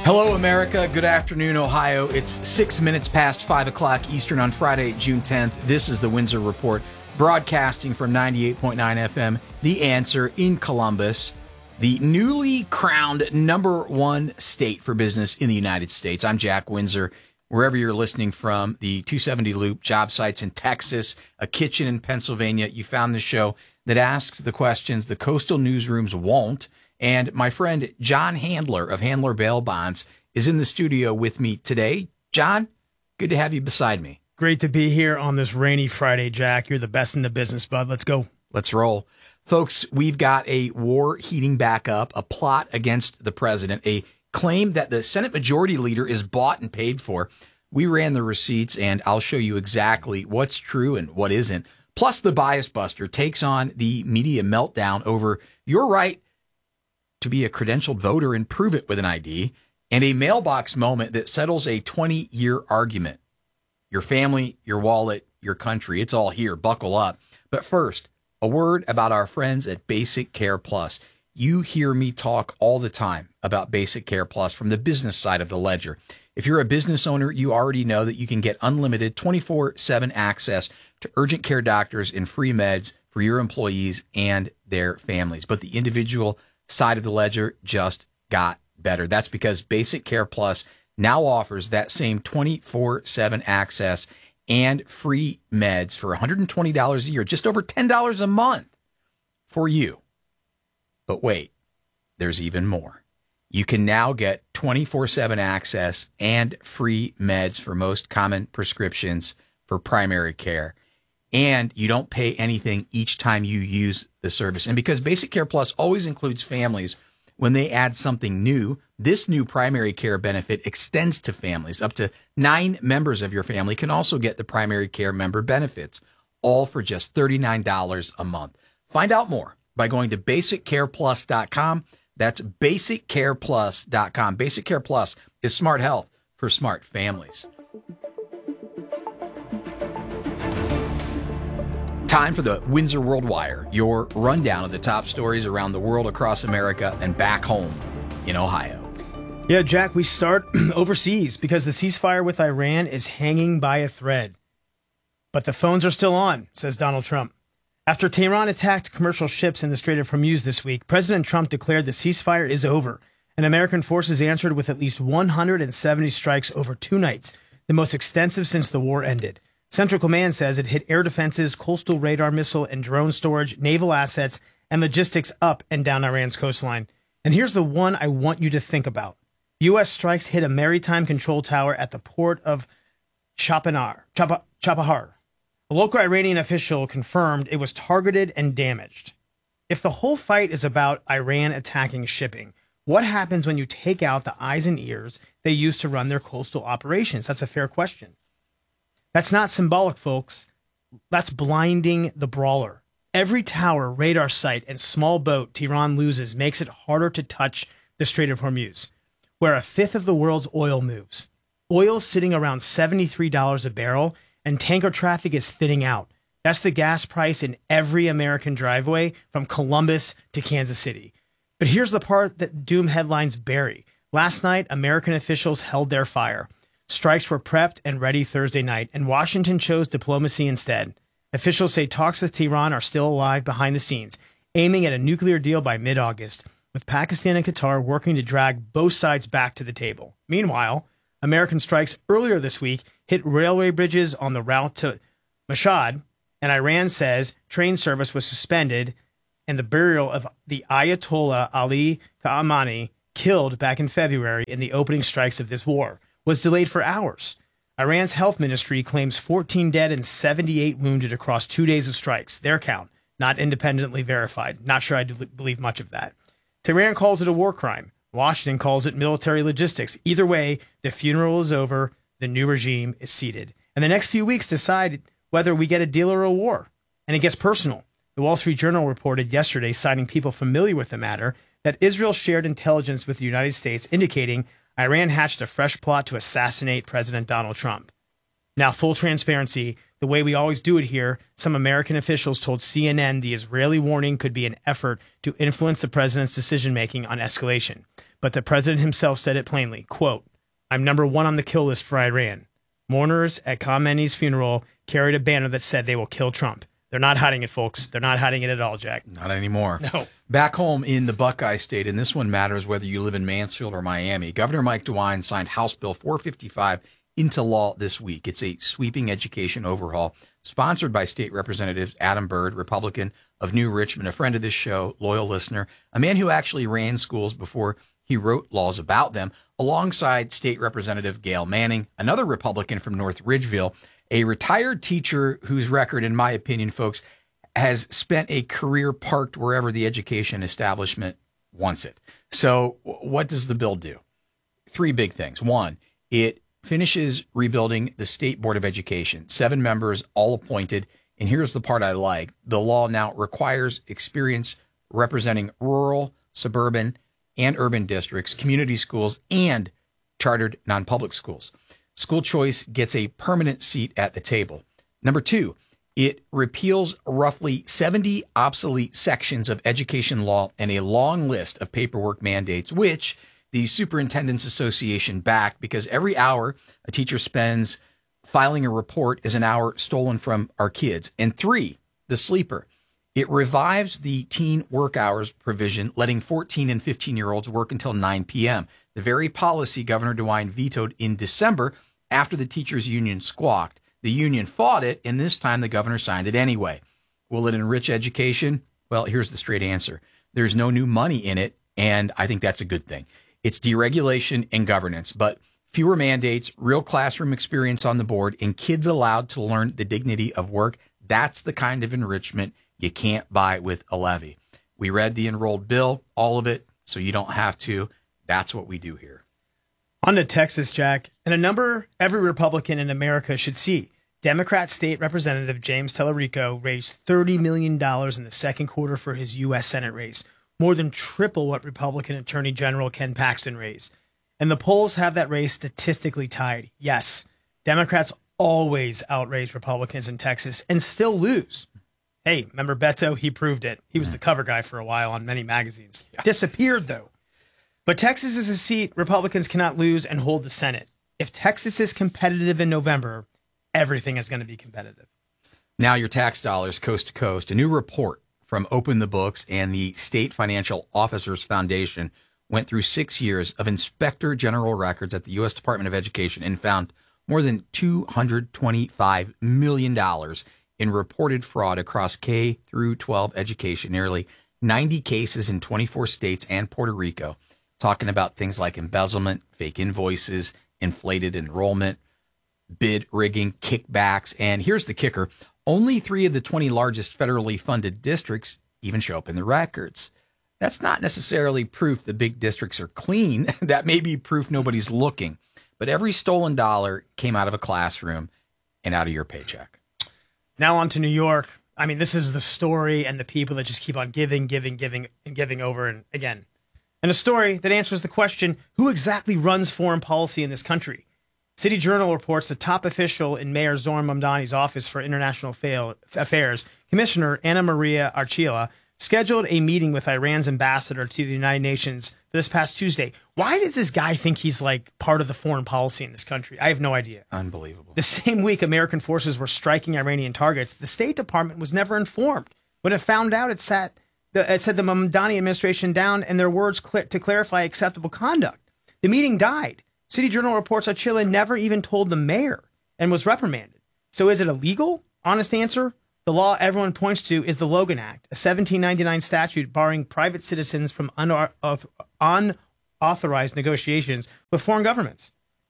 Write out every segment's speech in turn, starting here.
Hello, America. Good afternoon, Ohio. It's 6 minutes past 5 o'clock Eastern on Friday, June 10th. This is the Windsor Report, broadcasting from 98.9 FM, The Answer in Columbus, the newly crowned #1 state for business in the United States. I'm Jack Windsor. Wherever you're listening from, the 270 Loop, job sites in Texas, a kitchen in Pennsylvania, you found the show that asks the questions the coastal newsrooms won't. And my friend John Handler of Handler Bail Bonds is in the studio with me today. John, good to have you beside me. Great to be here on this rainy Friday, Jack. You're the best in the business, bud. Let's go. Let's roll. Folks, we've got a war heating back up, a plot against the president, a claim that the Senate Majority Leader is bought and paid for. We ran the receipts, and I'll show you exactly what's true and what isn't. Plus, the Bias Buster takes on the media meltdown over your right to be a credentialed voter and prove it with an ID, and a mailbox moment that settles a 20-year argument. Your family, your wallet, your country, it's all here. Buckle up. But first, a word about our friends at Basic Care Plus. You hear me talk all the time about Basic Care Plus from the business side of the ledger. If you're a business owner, you already know that you can get unlimited 24/7 access to urgent care doctors and free meds for your employees and their families. But the individual side of the ledger just got better. That's because Basic Care Plus now offers that same 24/7 access and free meds for $120 a year, just over $10 a month for you. But wait, there's even more. You can now get 24/7 access and free meds for most common prescriptions for primary care. And you don't pay anything each time you use the service. And because Basic Care Plus always includes families when they add something new, this new primary care benefit extends to families. Up to 9 members of your family can also get the primary care member benefits, all for just $39 a month. Find out more by going to basiccareplus.com. That's basiccareplus.com. Basic Care Plus is smart health for smart families. Time for the Windsor World Wire, your rundown of the top stories around the world, across America, and back home in Ohio. Yeah, Jack, we start overseas because the ceasefire with Iran is hanging by a thread. But the phones are still on, says Donald Trump. After Tehran attacked commercial ships in the Strait of Hormuz this week, President Trump declared the ceasefire is over, and American forces answered with at least 170 strikes over 2 nights, the most extensive since the war ended. Central Command says it hit air defenses, coastal radar missile and drone storage, naval assets, and logistics up and down Iran's coastline. And here's the one I want you to think about. U.S. strikes hit a maritime control tower at the port of Chabahar. A local Iranian official confirmed it was targeted and damaged. If the whole fight is about Iran attacking shipping, what happens when you take out the eyes and ears they use to run their coastal operations? That's a fair question. That's not symbolic, folks. That's blinding the brawler. Every tower, radar site, and small boat Tehran loses makes it harder to touch the Strait of Hormuz, where 1/5 of the world's oil moves. Oil is sitting around $73 a barrel, and tanker traffic is thinning out. That's the gas price in every American driveway from Columbus to Kansas City. But here's the part that doom headlines bury. Last night, American officials held their fire. Strikes were prepped and ready Thursday night, and Washington chose diplomacy instead. Officials say talks with Tehran are still alive behind the scenes, aiming at a nuclear deal by mid-August, with Pakistan and Qatar working to drag both sides back to the table. Meanwhile, American strikes earlier this week hit railway bridges on the route to Mashhad, and Iran says train service was suspended, and the burial of the Ayatollah Ali Khamenei, killed back in February in the opening strikes of this war, was delayed for hours. Iran's health ministry claims 14 dead and 78 wounded across 2 days of strikes. Their count, not independently verified. Not sure I believe much of that. Tehran calls it a war crime. Washington calls it military logistics. Either way, the funeral is over. The new regime is seated. And the next few weeks decide whether we get a deal or a war. And it gets personal. The Wall Street Journal reported yesterday, citing people familiar with the matter, that Israel shared intelligence with the United States indicating Iran hatched a fresh plot to assassinate President Donald Trump. Now, full transparency, the way we always do it here, some American officials told CNN the Israeli warning could be an effort to influence the president's decision-making on escalation. but the president himself said it plainly, quote, "I'm number one on the kill list for Iran." Mourners at Khamenei's funeral carried a banner that said they will kill Trump. They're not hiding it, folks. They're not hiding it at all, Jack. Not anymore. No. Back home in the Buckeye State, and this one matters whether you live in Mansfield or Miami, Governor Mike DeWine signed House Bill 455 into law this week. It's a sweeping education overhaul sponsored by State Representatives Adam Byrd, Republican of New Richmond, a friend of this show, loyal listener, a man who actually ran schools before he wrote laws about them, alongside State Representative Gail Manning, another Republican from North Ridgeville, a retired teacher whose record, in my opinion, folks, has spent a career parked wherever the education establishment wants it. So what does the bill do? Three big things. One, it finishes rebuilding the State Board of Education, 7 members, all appointed. And here's the part I like. The law now requires experience representing rural, suburban, and urban districts, community schools, and chartered non-public schools. School choice gets a permanent seat at the table. Number 2, it repeals roughly 70 obsolete sections of education law and a long list of paperwork mandates, which the Superintendents Association backed, because every hour a teacher spends filing a report is an hour stolen from our kids. And 3, the sleeper. It revives the teen work hours provision, letting 14 and 15-year-olds work until 9 p.m., the very policy Governor DeWine vetoed in December after the teachers' union squawked. The union fought it, and this time the governor signed it anyway. Will it enrich education? Well, here's the straight answer. There's no new money in it, and I think that's a good thing. It's deregulation and governance, but fewer mandates, real classroom experience on the board, and kids allowed to learn the dignity of work. That's the kind of enrichment you can't buy with a levy. We read the enrolled bill, all of it, so you don't have to. That's what we do here. On to Texas, Jack, and a number every Republican in America should see. Democrat State Representative James Tellerico raised $30 million in the second quarter for his U.S. Senate race, more than triple what Republican Attorney General Ken Paxton raised. And the polls have that race statistically tied. Yes, Democrats always outraise Republicans in Texas and still lose. Hey, remember Beto? He proved it. He was the cover guy for a while on many magazines. Yeah. Disappeared, though. But Texas is a seat Republicans cannot lose and hold the Senate. If Texas is competitive in November, everything is going to be competitive. Now your tax dollars coast to coast. A new report from Open the Books and the State Financial Officers Foundation went through 6 years of Inspector General records at the U.S. Department of Education and found more than $225 million in reported fraud across K through 12 education, nearly 90 cases in 24 states and Puerto Rico, talking about things like embezzlement, fake invoices, inflated enrollment, bid rigging, kickbacks. And here's the kicker. Only 3 of the 20 largest federally funded districts even show up in the records. That's not necessarily proof the big districts are clean. That may be proof nobody's looking. But every stolen dollar came out of a classroom and out of your paycheck. Now on to New York. I mean, this is the story and the people that just keep on giving over and again. And a story that answers the question, who exactly runs foreign policy in this country? City Journal reports the top official in Mayor Zohran Mamdani's Office for International Affairs, Commissioner Anna Maria Archila, scheduled a meeting with Iran's ambassador to the United Nations this past Tuesday. Why does this guy think he's like part of the foreign policy in this country? I have no idea. Unbelievable. The same week American forces were striking Iranian targets, the State Department was never informed. When it found out, it said the Mamdani administration down and their words to clarify acceptable conduct. The meeting died. City Journal reports Archila never even told the mayor and was reprimanded. So is it illegal? Honest answer, the law everyone points to is the Logan Act, a 1799 statute barring private citizens from unauthorized negotiations with foreign governments.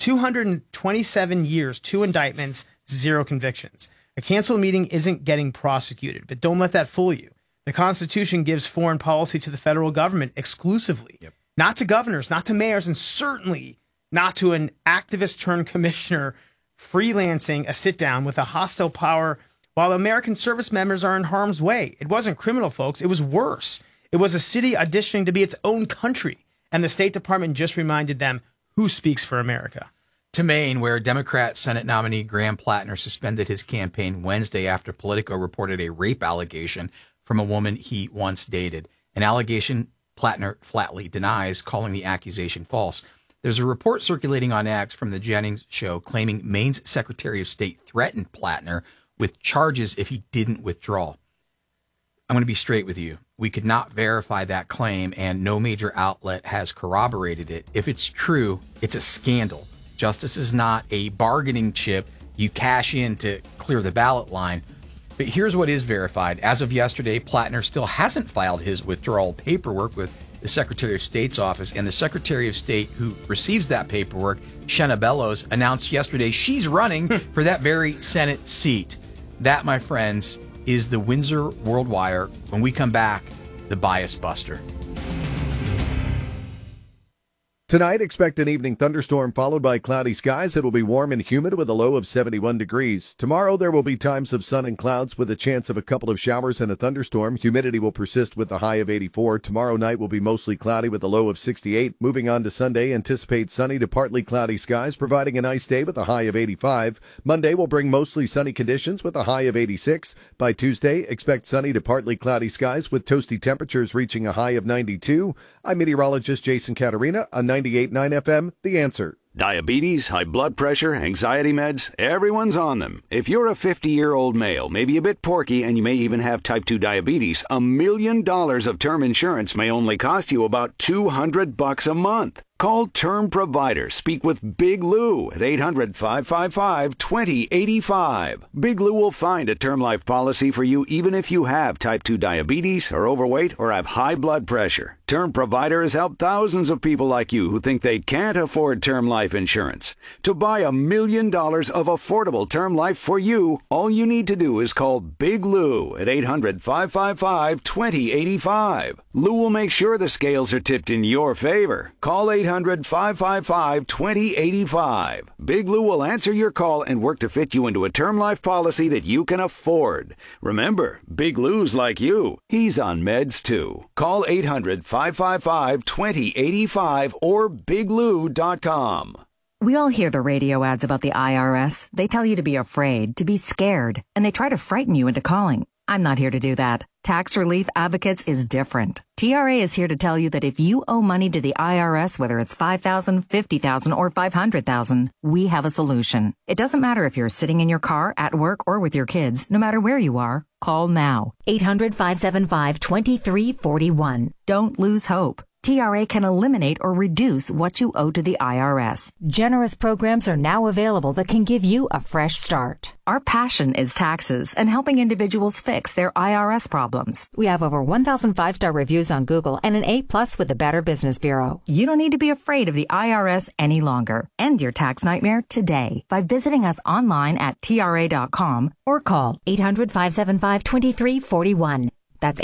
227 years, 2 indictments, 0 convictions. A canceled meeting isn't getting prosecuted, but don't let that fool you. The Constitution gives foreign policy to the federal government exclusively, not to governors, not to mayors, and certainly not to an activist-turned-commissioner freelancing a sit-down with a hostile power while American service members are in harm's way. It wasn't criminal, folks. It was worse. It was a city auditioning to be its own country, and the State Department just reminded them who speaks for America. To Maine, where Democrat Senate nominee Graham Plattner suspended his campaign Wednesday after Politico reported a rape allegation from a woman he once dated, an allegation Plattner flatly denies, calling the accusation false. There's a report circulating on X from the Jennings show claiming Maine's Secretary of State threatened Plattner with charges if he didn't withdraw. I'm going to be straight with you. We could not verify that claim, and no major outlet has corroborated it. If it's true, it's a scandal. Justice is not a bargaining chip you cash in to clear the ballot line. But here's what is verified. As of yesterday, Plattner still hasn't filed his withdrawal paperwork with the Secretary of State's office, and the Secretary of State who receives that paperwork, Shenna Bellows, announced yesterday she's running for that very Senate seat. That, my friends, is the Windsor World Wire. When we come back, the Bias Buster. Tonight, expect an evening thunderstorm followed by cloudy skies. It will be warm and humid with a low of 71 degrees. Tomorrow, there will be times of sun and clouds with a chance of a couple of showers and a thunderstorm. Humidity will persist with a high of 84. Tomorrow night will be mostly cloudy with a low of 68. Moving on to Sunday, anticipate sunny to partly cloudy skies, providing a nice day with a high of 85. Monday will bring mostly sunny conditions with a high of 86. By Tuesday, expect sunny to partly cloudy skies with toasty temperatures reaching a high of 92. I'm meteorologist Jason Caterina on 98.9 FM, The Answer. Diabetes, high blood pressure, anxiety meds, everyone's on them. If you're a 50-year-old male, maybe a bit porky, and you may even have type 2 diabetes, $1 million of term insurance may only cost you about $200 a month. Call Term Provider. Speak with Big Lou at 800-555-2085. Big Lou will find a term life policy for you even if you have type 2 diabetes, are overweight, or have high blood pressure. Term Provider has helped thousands of people like you who think they can't afford term life insurance. To buy $1 million of affordable term life for you, all you need to do is call Big Lou at 800-555-2085. Lou will make sure the scales are tipped in your favor. Call 800-555-2085. Big Lou will answer your call and work to fit you into a term life policy that you can afford. Remember, Big Lou's like you. He's on meds too. Call 800-555-2085 or biglou.com. We all hear the radio ads about the IRS. They tell you to be afraid, to be scared, and they try to frighten you into calling. I'm not here to do that. Tax Relief Advocates is different. TRA is here to tell you that if you owe money to the IRS, whether it's $5,000, $50,000, or $500,000, we have a solution. It doesn't matter if you're sitting in your car, at work, or with your kids. No matter where you are, call now. 800-575-2341. Don't lose hope. TRA can eliminate or reduce what you owe to the IRS. Generous programs are now available that can give you a fresh start. Our passion is taxes and helping individuals fix their IRS problems. We have over 1,000 5-star reviews on Google and an A+ with the Better Business Bureau. You don't need to be afraid of the IRS any longer. End your tax nightmare today by visiting us online at TRA.com or call 800-575-2341. That's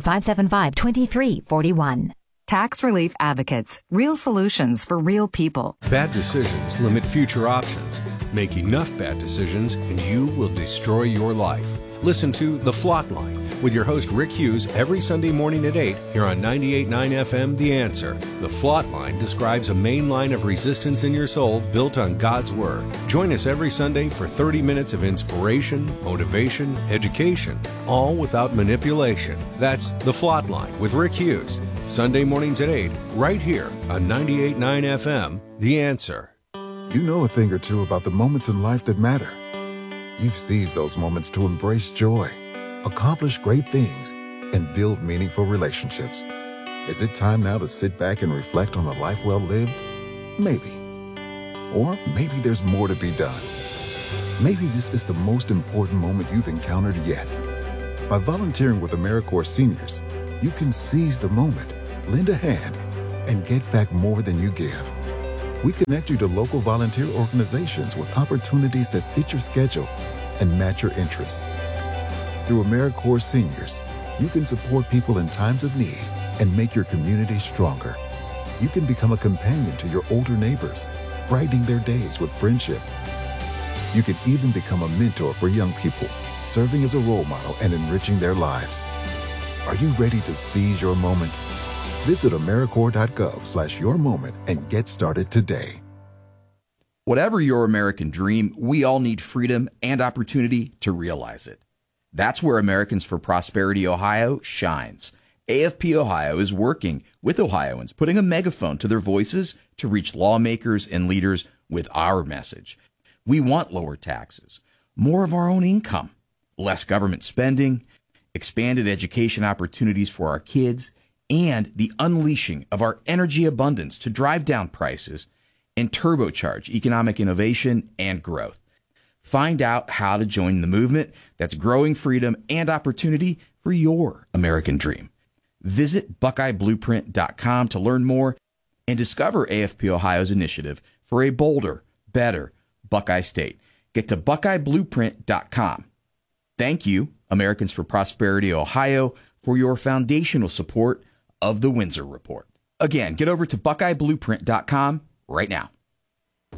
800-575-2341. Tax Relief Advocates. Real solutions for real people. Bad decisions limit future options. Make enough bad decisions and you will destroy your life. Listen to The Flot Line with your host Rick Hughes every Sunday morning at 8 here on 98.9 FM The Answer. The Flot Line describes a main line of resistance in your soul built on God's Word. Join us every Sunday for 30 minutes of inspiration, motivation, education, all without manipulation. That's The Flot Line with Rick Hughes. Sunday mornings at 8, right here on 98.9 FM, The Answer. You know a thing or two about the moments in life that matter. You've seized those moments to embrace joy, accomplish great things, and build meaningful relationships. Is it time now to sit back and reflect on a life well lived? Maybe. Or maybe there's more to be done. Maybe this is the most important moment you've encountered yet. By volunteering with AmeriCorps Seniors, you can seize the moment, lend a hand, and get back more than you give. We connect you to local volunteer organizations with opportunities that fit your schedule and match your interests. Through AmeriCorps Seniors, you can support people in times of need and make your community stronger. You can become a companion to your older neighbors, brightening their days with friendship. You can even become a mentor for young people, serving as a role model and enriching their lives. Are you ready to seize your moment? Visit AmeriCorps.gov/yourmoment and get started today. Whatever your American dream, we all need freedom and opportunity to realize it. That's where Americans for Prosperity Ohio shines. AFP Ohio is working with Ohioans, putting a megaphone to their voices to reach lawmakers and leaders with our message. We want lower taxes, more of our own income, less government spending, expanded education opportunities for our kids, and the unleashing of our energy abundance to drive down prices and turbocharge economic innovation and growth. Find out how to join the movement that's growing freedom and opportunity for your American dream. Visit BuckeyeBlueprint.com to learn more and discover AFP Ohio's initiative for a bolder, better Buckeye State. Get to BuckeyeBlueprint.com. Thank you, Americans for Prosperity Ohio, for your foundational support of the Windsor Report. Again, get over to BuckeyeBlueprint.com right now.